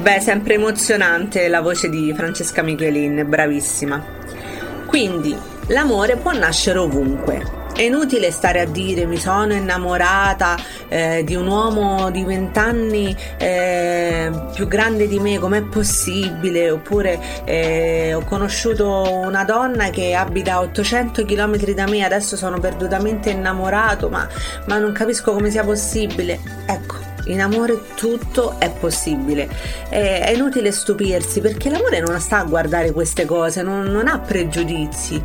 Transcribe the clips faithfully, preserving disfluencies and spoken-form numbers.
Beh, sempre emozionante la voce di Francesca Michelin, bravissima. Quindi, l'amore può nascere ovunque. È inutile stare a dire mi sono innamorata eh, di un uomo di vent'anni eh, più grande di me, com'è possibile? Oppure eh, ho conosciuto una donna che abita a ottocento chilometri da me, adesso sono perdutamente innamorato, ma, ma non capisco come sia possibile. Ecco, in amore tutto è possibile. È, è inutile stupirsi, perché l'amore non sta a guardare queste cose, non, non ha pregiudizi.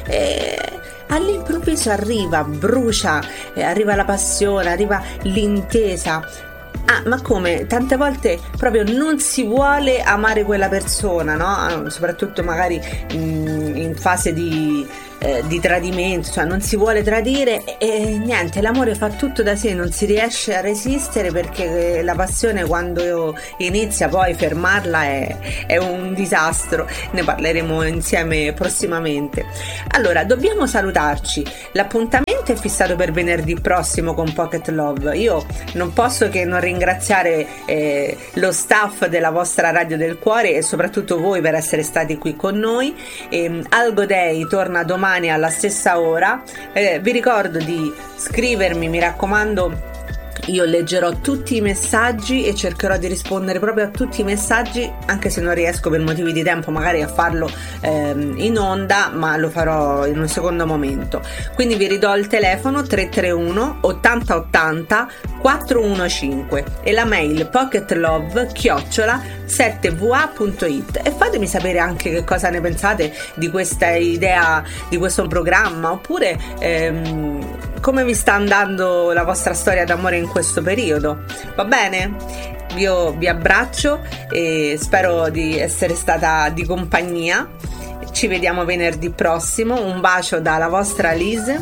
È, all'improvviso arriva, brucia, eh, arriva la passione, arriva l'intesa. Ah, ma come? Tante volte proprio non si vuole amare quella persona, no? Soprattutto magari in, in fase di, eh, di tradimento, cioè non si vuole tradire e, e niente, l'amore fa tutto da sé, non si riesce a resistere, perché la passione quando inizia poi fermarla è, è un disastro. Ne parleremo insieme prossimamente. Allora, dobbiamo salutarci. L'appuntamento è fissato per venerdì prossimo con Pocket Love. Io non posso che non ringraziare eh, lo staff della vostra Radio del Cuore e soprattutto voi per essere stati qui con noi. E, Algo Day torna domani alla stessa ora. Eh, vi ricordo di scrivermi, mi raccomando. Io leggerò tutti i messaggi e cercherò di rispondere proprio a tutti i messaggi, anche se non riesco per motivi di tempo magari a farlo ehm, in onda, ma lo farò in un secondo momento. Quindi vi ridò il telefono tre tre uno ottanta ottanta quattrocentoquindici e la mail pocketlove chiocciola sette v a punto it, e fatemi sapere anche che cosa ne pensate di questa idea, di questo programma, oppure ehm, come vi sta andando la vostra storia d'amore in questo periodo. Va bene? Io vi abbraccio e spero di essere stata di compagnia. Ci vediamo venerdì prossimo. Un bacio dalla vostra Lise.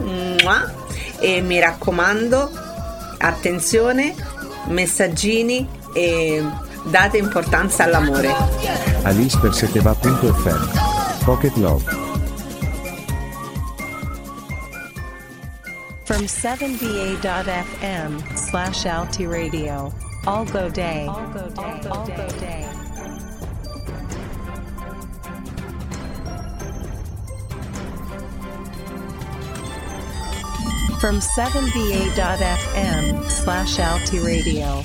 E mi raccomando, attenzione, messaggini e date importanza all'amore. Alice per seteva punto effe emme. Pocket Love. From seventy-eight dot f m slash Alti Radio. Algo Day. Algo Day. Algo Day. From seventy-eight dot f m slash Alti Radio.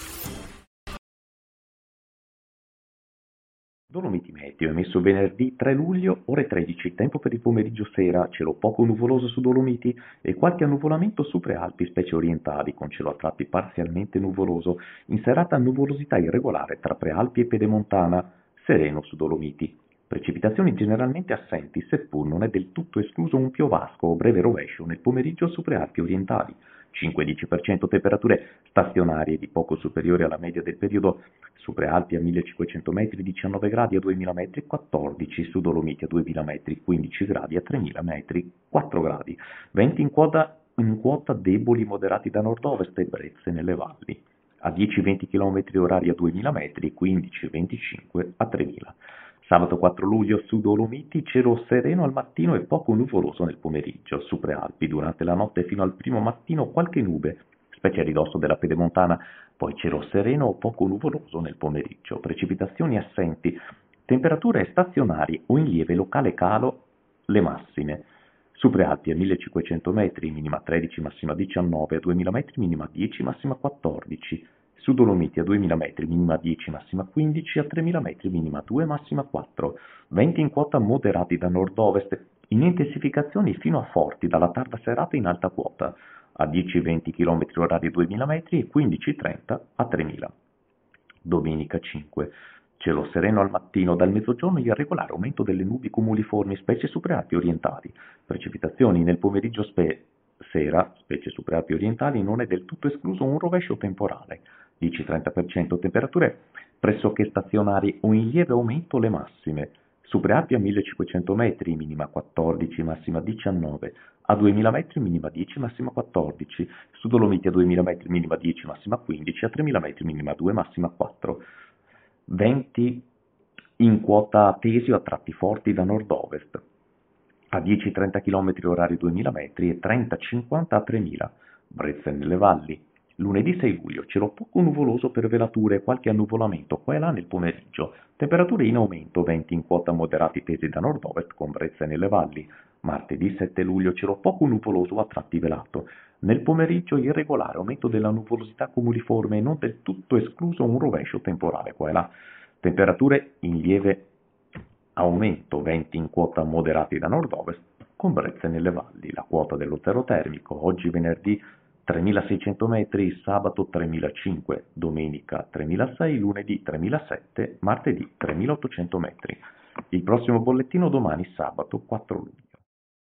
Dolomiti Meteo, emesso venerdì tre luglio, ore tredici, tempo per il pomeriggio sera, cielo poco nuvoloso su Dolomiti e qualche annuvolamento su Prealpi, specie orientali, con cielo a tratti parzialmente nuvoloso, in serata nuvolosità irregolare tra Prealpi e Pedemontana, sereno su Dolomiti. Precipitazioni generalmente assenti, seppur non è del tutto escluso un piovasco o breve rovescio nel pomeriggio su Prealpi orientali. cinque dieci per cento temperature stazionarie di poco superiori alla media del periodo, su Prealpi a millecinquecento metri diciannove gradi a duemila metri quattordici, su Dolomiti a duemila metri quindici gradi a tremila metri quattro gradi, venti in quota, in quota deboli moderati da nord-ovest e brezze nelle valli, a dieci venti km orari a duemila metri quindici venticinque a tremila. Sabato quattro luglio su Dolomiti cielo sereno al mattino e poco nuvoloso nel pomeriggio, su Prealpi durante la notte fino al primo mattino qualche nube, specie a ridosso della Pedemontana, poi cielo sereno o poco nuvoloso nel pomeriggio, precipitazioni assenti, temperature stazionarie o in lieve locale calo le massime. Su Prealpi a millecinquecento metri, minima tredici, massima diciannove, a duemila metri, minima dieci, massima quattordici. Su Dolomiti a duemila metri, minima dieci, massima quindici, a tremila metri, minima due, massima quattro. Venti in quota moderati da nord-ovest, in intensificazioni fino a forti dalla tarda serata in alta quota, a dieci venti km orari a duemila metri e quindici trenta a tremila. Domenica cinque. Cielo sereno al mattino, dal mezzogiorno irregolare aumento delle nubi cumuliformi, specie su Prealpi orientali. Precipitazioni nel pomeriggio spe- sera, specie su Prealpi orientali, non è del tutto escluso un rovescio temporale. dieci trenta per cento temperature pressoché stazionarie o in lieve aumento le massime. Su Prealpi a millecinquecento metri, minima quattordici, massima diciannove, a duemila metri, minima dieci, massima quattordici, su Dolomiti a duemila metri, minima dieci, massima quindici, a tremila metri, minima due, massima quattro. Venti in quota Tesio a tratti forti da nord-ovest, a dieci trenta km orari duemila metri e trenta cinquanta a tremila, brezze nelle valli. Lunedì sei luglio, cielo poco nuvoloso per velature e qualche annuvolamento qua e là nel pomeriggio. Temperature in aumento, venti in quota moderati tesi da nord-ovest con brezze nelle valli. Martedì sette luglio, cielo poco nuvoloso a tratti velato. Nel pomeriggio irregolare aumento della nuvolosità cumuliforme e non del tutto escluso un rovescio temporale qua e là. Temperature in lieve aumento, venti in quota moderati da nord-ovest con brezze nelle valli. La quota dello zero termico, oggi venerdì tremilaseicento metri, sabato tremilacinquecento, domenica tremilasei, lunedì tremilasette, martedì tremilaottocento metri. Il prossimo bollettino domani sabato quattro luglio.